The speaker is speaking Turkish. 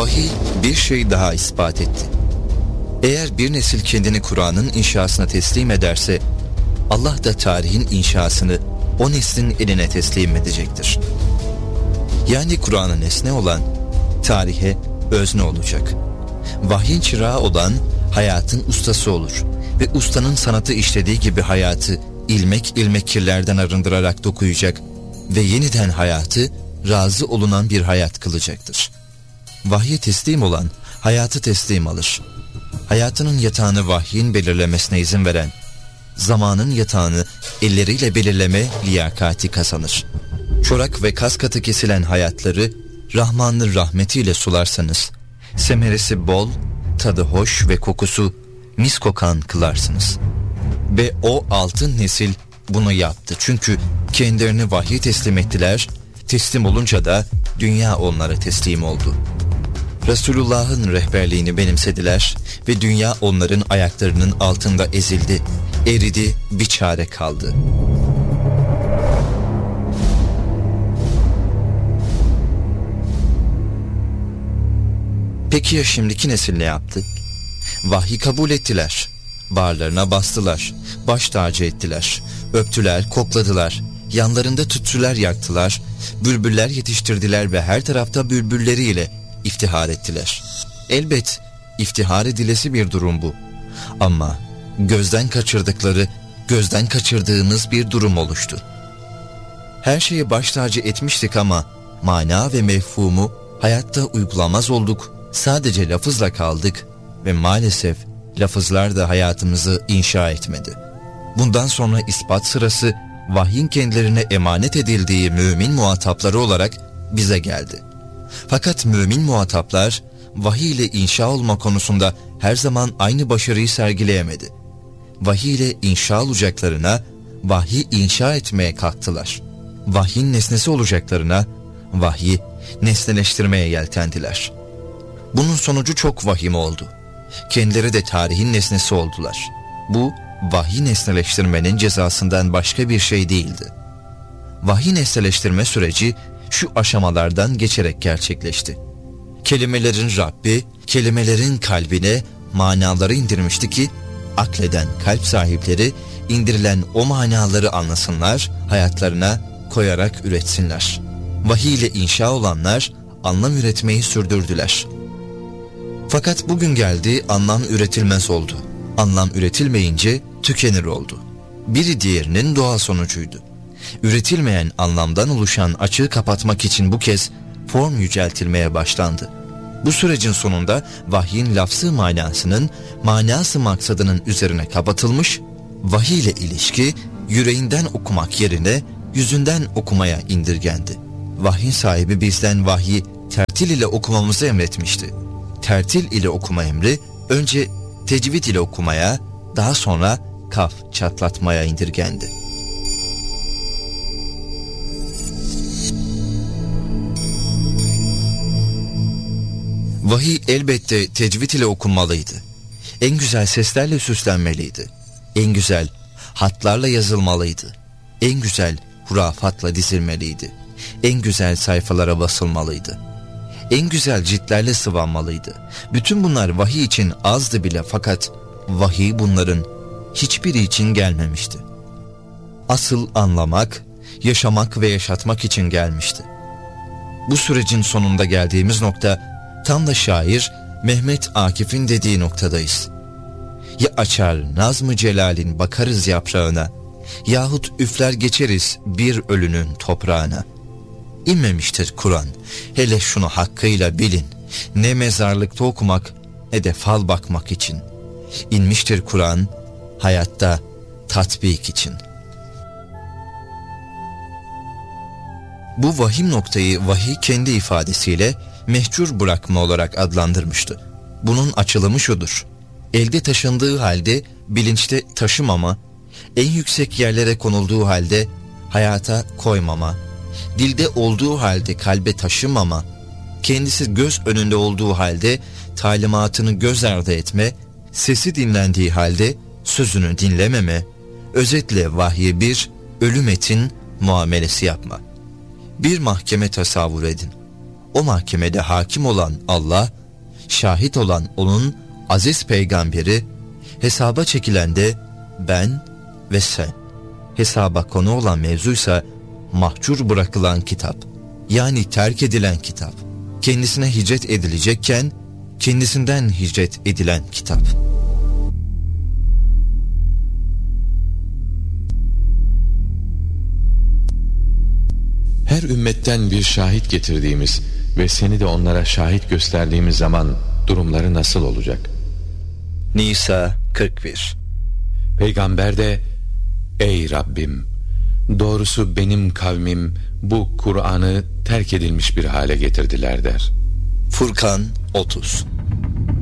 Vahiy bir şey daha ispat etti. Eğer bir nesil kendini Kur'an'ın inşasına teslim ederse, Allah da tarihin inşasını o neslin eline teslim edecektir. Yani Kur'an'ın nesne olan tarihe özne olacak. Vahyin çırağı olan hayatın ustası olur ve ustanın sanatı işlediği gibi hayatı ilmek ilmek kirlerden arındırarak dokuyacak ve yeniden hayatı razı olunan bir hayat kılacaktır. Vahye teslim olan hayatı teslim alır. Hayatının yatağını vahyin belirlemesine izin veren, zamanın yatağını elleriyle belirleme liyakati kazanır. Çorak ve kas katı kesilen hayatları Rahman'ın rahmetiyle sularsanız, semeresi bol, tadı hoş ve kokusu mis kokan kılarsınız. Ve o altın nesil bunu yaptı. Çünkü kendilerini vahye teslim ettiler, teslim olunca da dünya onlara teslim oldu. Resulullah'ın rehberliğini benimsediler ve dünya onların ayaklarının altında ezildi, eridi, bir çare kaldı. Peki ya şimdiki nesil ne yaptı? Vahyi kabul ettiler, bağırlarına bastılar, baş tacı ettiler, öptüler, kokladılar, yanlarında tütsüler yaktılar, bülbüller yetiştirdiler ve her tarafta bülbülleriyle iftihar ettiler. Elbet iftihar edilesi bir durum bu. Ama gözden kaçırdığımız bir durum oluştu. Her şeyi baş tacı etmiştik ama mana ve mefhumu hayatta uygulamaz olduk. Sadece lafızla kaldık ve maalesef lafızlar da hayatımızı inşa etmedi. Bundan sonra ispat sırası vahyin kendilerine emanet edildiği mümin muhatapları olarak bize geldi. Fakat mümin muhataplar vahiy ile inşa olma konusunda her zaman aynı başarıyı sergileyemedi. Vahiy ile inşa olacaklarına vahyi inşa etmeye kalktılar. Vahyin nesnesi olacaklarına vahyi nesneleştirmeye yeltendiler. Bunun sonucu çok vahim oldu. Kendileri de tarihin nesnesi oldular. Bu vahiy nesneleştirmenin cezasından başka bir şey değildi. Vahiy nesneleştirme süreci şu aşamalardan geçerek gerçekleşti. Kelimelerin Rabbi, kelimelerin kalbine manaları indirmişti ki akleden kalp sahipleri indirilen o manaları anlasınlar, hayatlarına koyarak üretsinler. Vahiy ile inşa olanlar anlam üretmeyi sürdürdüler. Fakat bugün geldi, anlam üretilmez oldu. Anlam üretilmeyince tükenir oldu. Biri diğerinin doğal sonucuydu. Üretilmeyen anlamdan oluşan açığı kapatmak için bu kez form yüceltilmeye başlandı. Bu sürecin sonunda vahyin lafzı manasının manası maksadının üzerine kapatılmış, vahiy ile ilişki yüreğinden okumak yerine yüzünden okumaya indirgendi. Vahyin sahibi bizden vahyi tertil ile okumamızı emretmişti. Tertil ile okuma emri önce tecvid ile okumaya, daha sonra kaf çatlatmaya indirgendi. Vahiy elbette tecvid ile okunmalıydı. En güzel seslerle süslenmeliydi. En güzel hatlarla yazılmalıydı. En güzel hurafatla dizilmeliydi. En güzel sayfalara basılmalıydı. En güzel ciltlerle sıvanmalıydı. Bütün bunlar vahiy için azdı bile, fakat vahiy bunların hiçbiri için gelmemişti. Asıl anlamak, yaşamak ve yaşatmak için gelmişti. Bu sürecin sonunda geldiğimiz nokta tam da şair Mehmet Akif'in dediği noktadayız. Ya açar Nazm-ı Celal'in bakarız yaprağına, yahut üfler geçeriz bir ölünün toprağına. İnmemiştir Kur'an, hele şunu hakkıyla bilin, ne mezarlıkta okumak ne de fal bakmak için. İnmiştir Kur'an, hayatta tatbik için. Bu vahim noktayı vahiy kendi ifadesiyle mehcur bırakma olarak adlandırmıştı. Bunun açılımı şudur: elde taşındığı halde bilinçte taşımama, en yüksek yerlere konulduğu halde hayata koymama, dilde olduğu halde kalbe taşımama, kendisi göz önünde olduğu halde talimatını göz ardı etme, sesi dinlendiği halde sözünü dinlememe, özetle vahye bir ölü metin muamelesi yapma. Bir mahkeme tasavvur edin. o mahkemede hakim olan Allah, şahit olan onun aziz peygamberi, hesaba çekilen de ben ve sen. Hesaba konu olan mevzuysa mahcur bırakılan kitap, yani terk edilen kitap. Kendisine hicret edilecekken kendisinden hicret edilen kitap. Her ümmetten bir şahit getirdiğimiz ve seni de onlara şahit gösterdiğimiz zaman durumları nasıl olacak? Nisa 41. Peygamber de ey Rabbim, doğrusu benim kavmim bu Kur'an'ı terk edilmiş bir hale getirdiler der. Furkan 30.